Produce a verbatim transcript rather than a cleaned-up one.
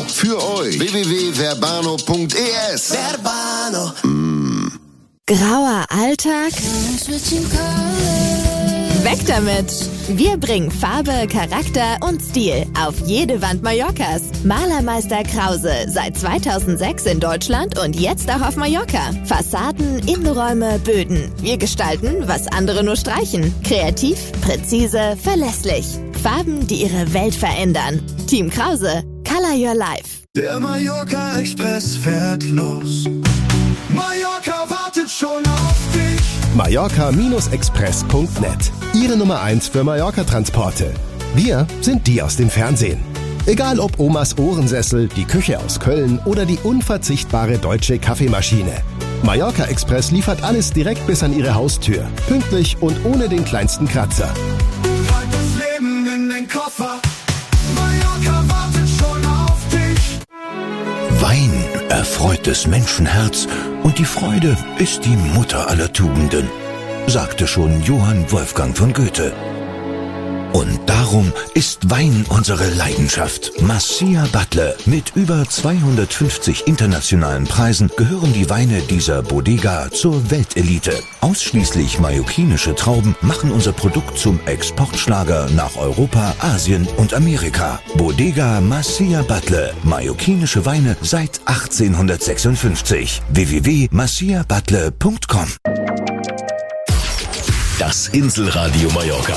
Für euch. w w w punkt verbano punkt e s. Verbano. Mm. Grauer Alltag? Weg damit! Wir bringen Farbe, Charakter und Stil auf jede Wand Mallorcas. Malermeister Krause, seit zweitausendsechs in Deutschland und jetzt auch auf Mallorca. Fassaden, Innenräume, Böden. Wir gestalten, was andere nur streichen. Kreativ, präzise, verlässlich. Farben, die ihre Welt verändern. Team Krause, Color Your Life. Der Mallorca Express fährt los. Mallorca wartet schon auf dich. Mallorca Express punkt net. Ihre Nummer eins für Mallorca-Transporte. Wir sind die aus dem Fernsehen. Egal ob Omas Ohrensessel, die Küche aus Köln oder die unverzichtbare deutsche Kaffeemaschine. Mallorca Express liefert alles direkt bis an Ihre Haustür. Pünktlich und ohne den kleinsten Kratzer. Halt das Leben in den Koffer. Mallorca wartet schon auf dich. Wein erfreut des Menschenherz und die Freude ist die Mutter aller Tugenden, sagte schon Johann Wolfgang von Goethe. Und darum ist Wein unsere Leidenschaft. Masia Butler. Mit über zweihundertfünfzig internationalen Preisen gehören die Weine dieser Bodega zur Weltelite. Ausschließlich mallorquinische Trauben machen unser Produkt zum Exportschlager nach Europa, Asien und Amerika. Bodega Masia Butler. Mallorquinische Weine seit achtzehnhundertsechsundfünfzig. w w w punkt masia butler punkt com. Das Inselradio Mallorca.